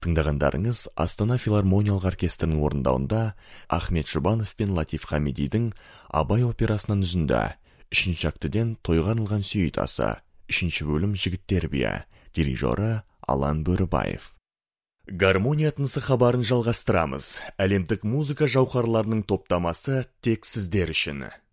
Тыңдағандарыңыз Астана филармониялық оркестрінің орындауында Ахмет Жұбанов пен Латиф Хамидидің Абай операсынан үзінді. 3-ші актіден тойға арналған сүйет асы. 3-ші бөлім жігіттер биі. Дирижері Алан Бөрібаев. Гармония тынысы хабарын жалғастырамыз. Әлемдік музыка жауһарларының топтамасы тек сіздер үшін.